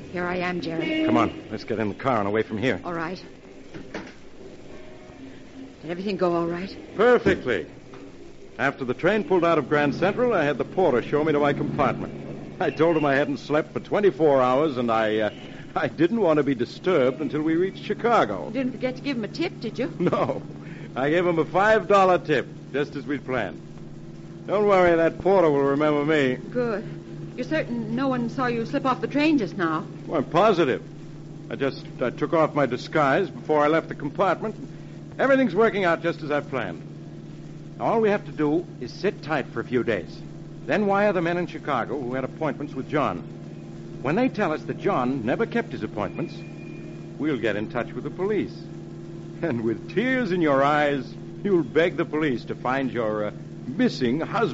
Here I am, Jerry. Come on, let's get in the car and away from here. All right. Did everything go all right? Perfectly. After the train pulled out of Grand Central, I had the porter show me to my compartment. I told him I hadn't slept for 24 hours, and I didn't want to be disturbed until we reached Chicago. You didn't forget to give him a tip, did you? No. I gave him a $5 tip, just as we'd planned. Don't worry, that porter will remember me. Good. You're certain no one saw you slip off the train just now? Well, I'm positive. I took off my disguise before I left the compartment. Everything's working out just as I planned. All we have to do is sit tight for a few days. Then wire the men in Chicago who had appointments with John. When they tell us that John never kept his appointments, we'll get in touch with the police. And with tears in your eyes, you'll beg the police to find your missing husband.